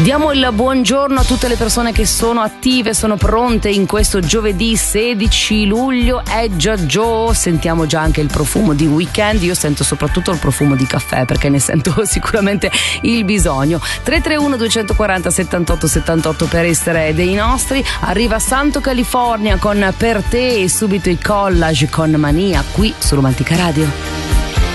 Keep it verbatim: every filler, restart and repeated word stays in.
Diamo il buongiorno a tutte le persone che sono attive, sono pronte in questo giovedì sedici luglio. È già Joe, sentiamo già anche il profumo di weekend. Io sento soprattutto il profumo di caffè perché ne sento sicuramente il bisogno. tre tre uno due quattro zero settantotto settantotto per essere dei nostri. Arriva Santo California con Per te e subito i Collage con Mania qui su Romantica Radio.